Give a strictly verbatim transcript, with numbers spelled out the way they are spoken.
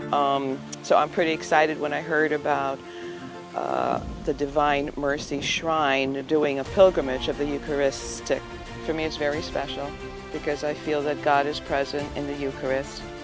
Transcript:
Um, so I'm pretty excited when I heard about uh, the Divine Mercy Shrine doing a pilgrimage of the Eucharistic. For me, it's very special because I feel that God is present in the Eucharist.